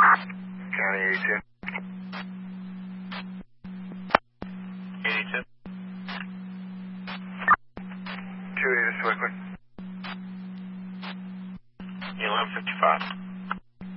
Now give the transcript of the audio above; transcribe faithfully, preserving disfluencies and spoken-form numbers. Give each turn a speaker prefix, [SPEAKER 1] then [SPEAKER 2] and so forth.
[SPEAKER 1] County eighty-two.
[SPEAKER 2] eighty-two.
[SPEAKER 1] two eight is liquid.
[SPEAKER 2] eleven fifty-five.